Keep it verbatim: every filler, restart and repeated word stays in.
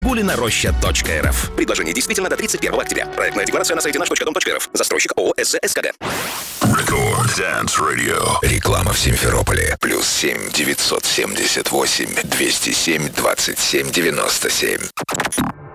Гулинороща точка эр эф. Предложение действительно до тридцать первого октября. Проектная декларация на сайте наш точка дом точка эр эф. Застройщик ООО СЗСКД. Рекорд Dance Radio. Реклама в Симферополе. Плюс семь девятьсот семьдесят восемь двести семь двадцать семь девяносто семь.